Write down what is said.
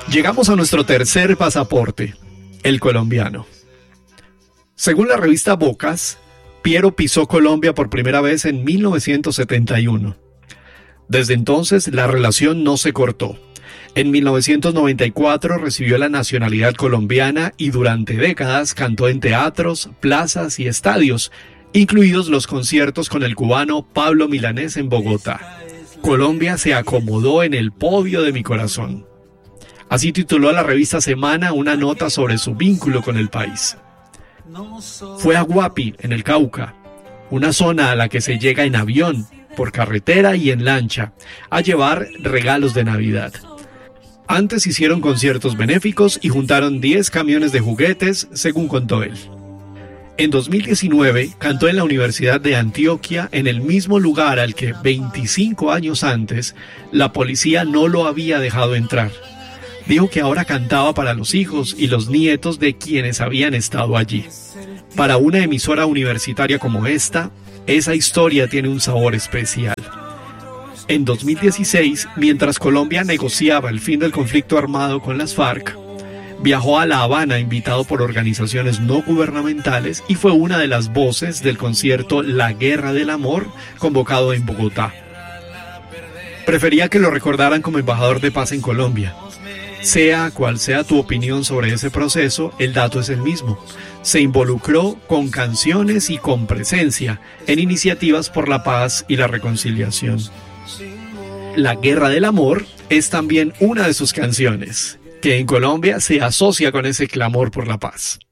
Llegamos a nuestro tercer pasaporte, el colombiano. Según la revista Bocas, Piero pisó Colombia por primera vez en 1971. Desde entonces, la relación no se cortó. En 1994 recibió la nacionalidad colombiana y durante décadas cantó en teatros, plazas y estadios, incluidos los conciertos con el cubano Pablo Milanés en Bogotá. Colombia se acomodó en el podio de mi corazón. Así tituló la revista Semana una nota sobre su vínculo con el país. Fue a Guapi, en el Cauca, una zona a la que se llega en avión, por carretera y en lancha, a llevar regalos de Navidad. Antes hicieron conciertos benéficos y juntaron 10 camiones de juguetes, según contó él. En 2019 cantó en la Universidad de Antioquia, en el mismo lugar al que 25 años antes la policía no lo había dejado entrar. Dijo que ahora cantaba para los hijos y los nietos de quienes habían estado allí. Para una emisora universitaria como esta, esa historia tiene un sabor especial. En 2016, mientras Colombia negociaba el fin del conflicto armado con las FARC, viajó a La Habana invitado por organizaciones no gubernamentales y fue una de las voces del concierto La Guerra del Amor, convocado en Bogotá. Prefería que lo recordaran como embajador de paz en Colombia. Sea cual sea tu opinión sobre ese proceso, el dato es el mismo. Se involucró con canciones y con presencia en iniciativas por la paz y la reconciliación. La Guerra del Amor es también una de sus canciones, que en Colombia se asocia con ese clamor por la paz.